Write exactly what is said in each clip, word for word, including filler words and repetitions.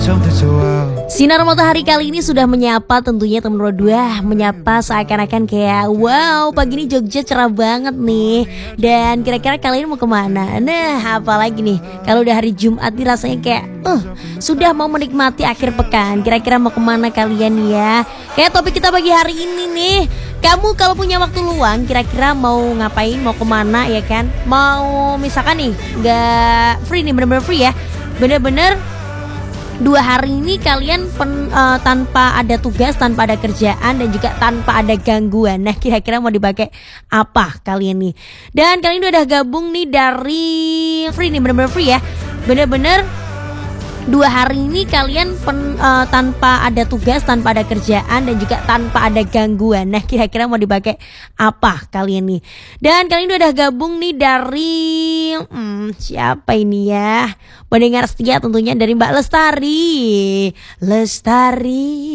Sinar matahari kali ini sudah menyapa tentunya teman Pro dua, menyapa seakan-akan kayak wow pagi ini Jogja cerah banget nih. Dan kira-kira kalian mau kemana? Nah apalagi nih kalau udah hari Jumat nih rasanya kayak uh, sudah mau menikmati akhir pekan. Kira-kira mau kemana kalian ya? Kayak topik kita pagi hari ini nih, kamu kalau punya waktu luang kira-kira mau ngapain, mau kemana ya kan? Mau misalkan nih gak free nih, bener-bener free ya, bener-bener dua hari ini kalian pen, uh, tanpa ada tugas, tanpa ada kerjaan, dan juga tanpa ada gangguan. Nah kira-kira mau dipakai apa kalian nih? Dan kalian udah gabung nih dari free nih, bener-bener free ya, bener-bener dua hari ini kalian pen, uh, tanpa ada tugas, tanpa ada kerjaan, dan juga tanpa ada gangguan. Nah kira-kira mau dipakai apa kalian nih? Dan kalian udah gabung nih dari hmm, siapa ini ya? Pendengar setia tentunya dari Mbak Lestari. Lestari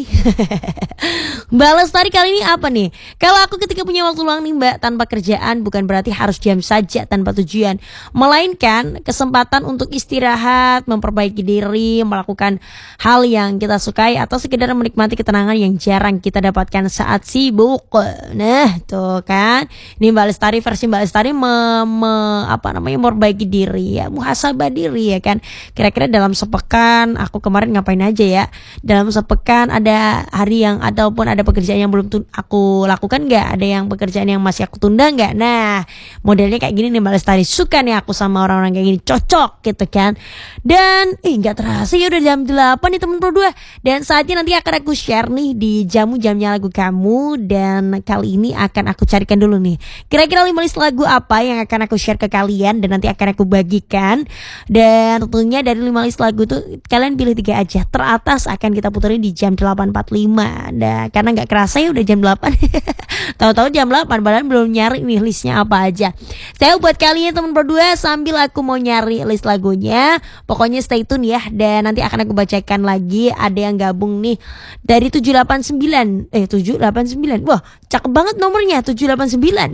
Mbak Lestari kali ini apa nih? Kalau aku ketika punya waktu luang nih Mbak, tanpa kerjaan bukan berarti harus diam saja tanpa tujuan, melainkan kesempatan untuk istirahat, memperbaiki diri, melakukan hal yang kita sukai, atau sekedar menikmati ketenangan yang jarang kita dapatkan saat sibuk. Nah tuh kan, ini Mbak Lestari versi Mbak Lestari me, me, apa namanya memperbaiki diri ya, muhasabah diri ya kan. Kira-kira dalam sepekan aku kemarin ngapain aja ya? Dalam sepekan ada hari yang ataupun ada pekerjaan yang belum aku lakukan nggak? Ada yang pekerjaan yang masih aku tunda nggak? Nah modelnya kayak gini nih Mbak Lestari, suka nih aku sama orang-orang kayak gini, cocok gitu kan. Dan eh nggak terasa ya udah jam delapan nih teman Pro dua. Dan saatnya nanti akan aku share nih di jamu jamnya lagu kamu. Dan kali ini akan aku carikan dulu nih kira-kira lima list lagu apa yang akan aku share ke kalian, dan nanti akan aku bagikan. Dan tentunya dari lima list lagu tuh kalian pilih tiga aja. Teratas akan kita puterin di jam delapan empat puluh lima. Nah karena nggak kerasa ya udah jam delapan. Tahu-tahu jam delapan, padahal belum nyari nih listnya apa aja. Saya buat kalian teman Pro dua sambil aku mau nyari list lagunya. Pokoknya stay tune ya. Dan nanti akan aku bacakan lagi. Ada yang gabung nih dari tujuh delapan sembilan. Eh tujuh delapan sembilan. Wah cakep banget nomornya, tujuh delapan sembilan.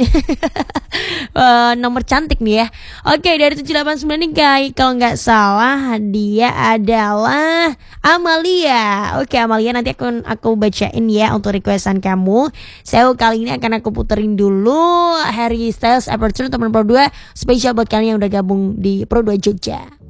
uh, Nomor cantik nih ya. Oke dari tujuh delapan sembilan nih kayak kalau nggak salah dia adalah Amalia. Oke Amalia, nanti aku, aku bacain ya untuk requestan kamu. So kali ini akan aku puterin dulu Harry Styles Aperture teman Pro dua, spesial buat kalian yang udah gabung di Pro dua Jogja.